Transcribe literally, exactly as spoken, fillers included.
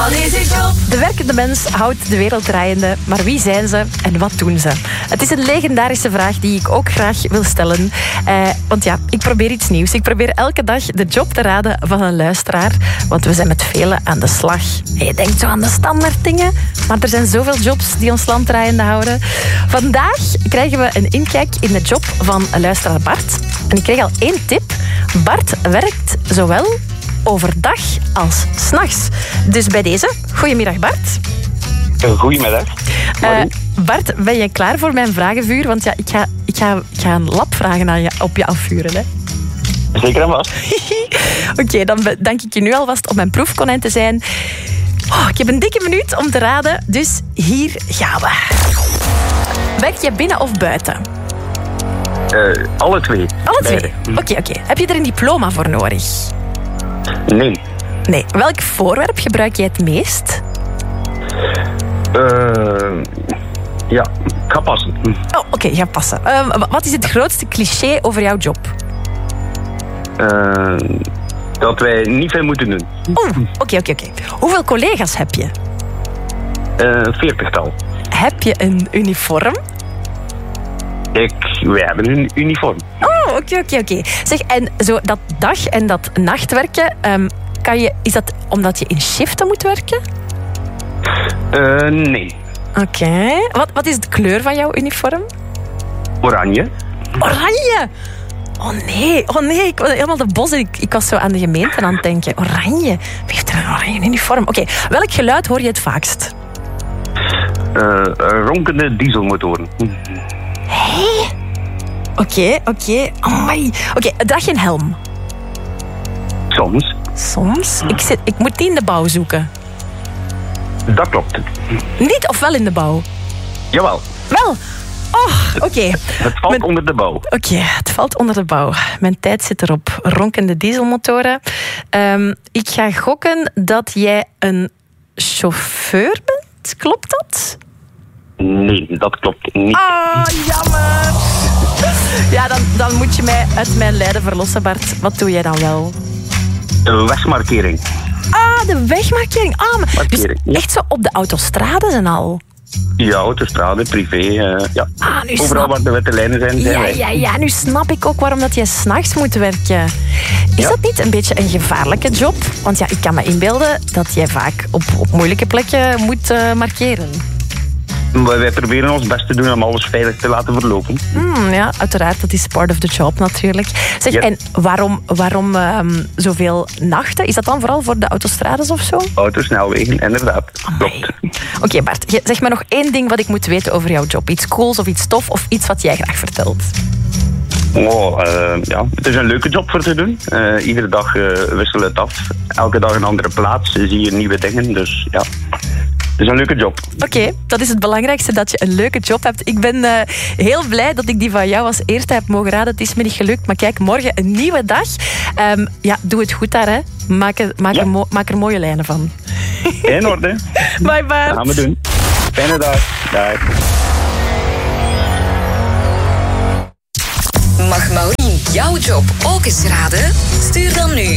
Wat is uw job? De werkende mens houdt de wereld draaiende, maar wie zijn ze en wat doen ze? Het is een legendarische vraag die ik ook graag wil stellen. Eh, want ja, ik probeer iets nieuws. Ik probeer elke dag de job te raden van een luisteraar. Want we zijn met velen aan de slag. En je denkt zo aan de standaard dingen, maar er zijn zoveel jobs die ons land draaiende houden. Vandaag krijgen we een inkijk in de job van luisteraar Bart. En ik kreeg al één tip. Bart werkt zowel overdag als 's nachts. Dus bij deze, goedemiddag Bart. Goedemiddag. Uh, Bart, ben je klaar voor mijn vragenvuur? Want ja, ik ga, ik ga, ik ga een labvragen aan je, op je afvuren. Hè? Zeker en vast. Oké, okay, dan dank ik je nu alvast om mijn proefkonijn te zijn. Oh, ik heb een dikke minuut om te raden, dus hier gaan we. Werk je binnen of buiten? Uh, alle twee. Alle twee? Oké, oké. Okay, okay. Heb je er een diploma voor nodig? Nee. Nee. Welk voorwerp gebruik jij het meest? Uh, ja, ik ga passen. Oh, oké, okay, ga passen. Uh, wat is het grootste cliché over jouw job? Uh, dat wij niet veel moeten doen. Oeh, oké, oké, oké. Hoeveel collega's heb je? Een uh, veertigtal. Heb je een uniform? Ik, wij hebben een uniform. Oh, oké, okay, oké, okay, oké. Okay. Zeg, en zo dat dag- en dat nachtwerken, um, kan je, is dat omdat je in shiften moet werken? Uh, nee. Oké. Okay. Wat, wat is de kleur van jouw uniform? Oranje. Oranje? Oh nee, oh nee, ik was helemaal de bos en ik, ik was zo aan de gemeente aan het denken. Oranje? Wie heeft er een oranje uniform? Oké, okay. Welk geluid hoor je het vaakst? Uh, ronkende dieselmotoren. Hé? Hey? Oké, oké. Okay. Amai. Oké, okay, draag je een helm? Soms. Soms? Ik, zit, ik moet niet in de bouw zoeken. Dat klopt. Niet of wel in de bouw? Jawel. Wel? Oh, oké. Okay. Het valt Mijn... onder de bouw. Oké, okay, het valt onder de bouw. Mijn tijd zit erop. Ronkende dieselmotoren. Um, ik ga gokken dat jij een chauffeur bent. Klopt dat? Nee, dat klopt niet. Oh, jammer. Ja, dan, dan moet je mij uit mijn lijden verlossen, Bart. Wat doe jij dan wel? Een wegmarkering. Ah, de wegmarkering. Ah, maar Markering, dus ja. Echt zo op de autostrades en al? Ja, autostrade, privé, uh, ja. Ah, nu overal snap... waar de witte lijnen zijn, zijn ja, wij. ja, ja, nu snap ik ook waarom dat jij 's nachts moet werken. Is ja. dat niet een beetje een gevaarlijke job? Want ja, ik kan me inbeelden dat jij vaak op, op moeilijke plekken moet uh, markeren. Maar wij proberen ons best te doen om alles veilig te laten verlopen. Mm, ja, uiteraard. Dat is part of the job natuurlijk. Zeg, ja. En waarom, waarom um, zoveel nachten? Is dat dan vooral voor de autostrades of zo? Autosnelwegen, inderdaad. Amai. Klopt. Oké, okay, Bart. Zeg maar nog één ding wat ik moet weten over jouw job. Iets cools of iets tof of iets wat jij graag vertelt. Oh, uh, ja. Het is een leuke job voor te doen. Uh, iedere dag uh, wisselen het af. Elke dag een andere plaats. Zie je nieuwe dingen. Dus ja, het is een leuke job. Oké, okay, dat is het belangrijkste, dat je een leuke job hebt. Ik ben uh, heel blij dat ik die van jou als eerste heb mogen raden. Het is me niet gelukt, maar kijk, morgen een nieuwe dag. Um, ja, doe het goed daar, hè. Maak er, maak, ja. er mo- maak er mooie lijnen van. In orde. Bye, bye. Dat gaan we doen. Fijne dag. Dag. Mag Maureen jouw job ook eens raden? Stuur dan nu